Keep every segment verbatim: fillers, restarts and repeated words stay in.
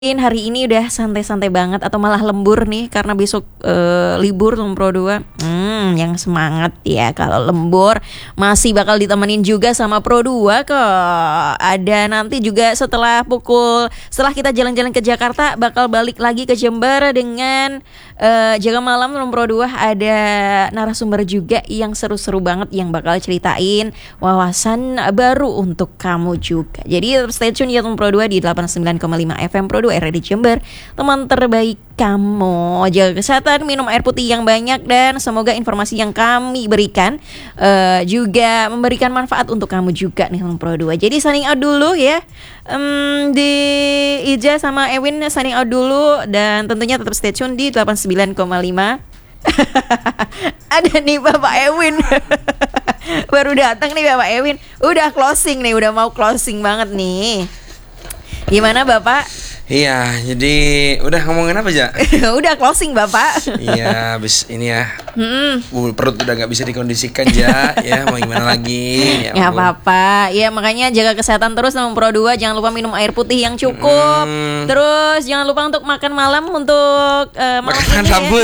Hari ini udah santai-santai banget atau malah lembur nih karena besok uh, libur tuh Pro dua. Hmm, yang semangat ya kalau lembur masih bakal ditemenin juga sama Pro dua kok. Ada nanti juga setelah pukul setelah kita jalan-jalan ke Jakarta bakal balik lagi ke Jember dengan uh, jaga malam Pro dua. Ada narasumber juga yang seru-seru banget yang bakal ceritain wawasan baru untuk kamu juga. Jadi stay tune ya Pro dua di delapan puluh sembilan koma lima F M Pro dua R R D Jember, teman terbaik kamu. Jaga kesehatan, minum air putih yang banyak, dan semoga informasi yang kami berikan uh, juga memberikan manfaat untuk kamu juga nih Pro dua. Jadi signing out dulu ya. Um, di Ija sama Ewin signing out dulu, dan tentunya tetap stay tune di delapan puluh sembilan koma lima. Ada nih Bapak Ewin. Baru datang nih Bapak Ewin. Udah closing nih, udah mau closing banget nih. Gimana Bapak? Iya, jadi udah ngomongin apa aja? Udah closing Bapak. Iya, habis ini ya. Mm-mm. Perut udah nggak bisa dikondisikan ya, ya mau gimana lagi? Ya apa-apa, ya makanya jaga kesehatan terus sama Pro dua. Jangan lupa minum air putih yang cukup. Mm. Terus jangan lupa untuk makan malam untuk uh, makan sambal.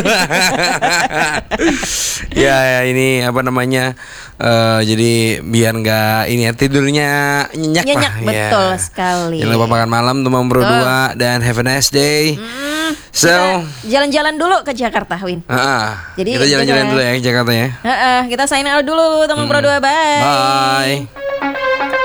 Ya. ya, ya ini apa namanya? Uh, jadi biar nggak ini ya tidurnya nyenyak, nyenyak lah. Betul ya. sekali. Jangan lupa makan malam teman Pro dua dan have a nice day. Mm, so jalan-jalan dulu ke Jakarta, Win. Uh, Jadi kita jalan-jalan dulu ya ke Jakarta ya. Uh, uh, kita sign out dulu teman hmm. Pro dua. Bye. Bye.